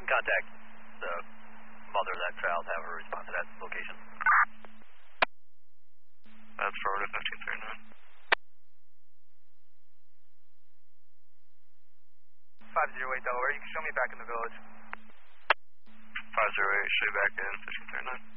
can contact the mother of that child, have her respond to that location. That's forward to 1539. 508 Delaware, you can show me back in the village. 508, show you back in 1539.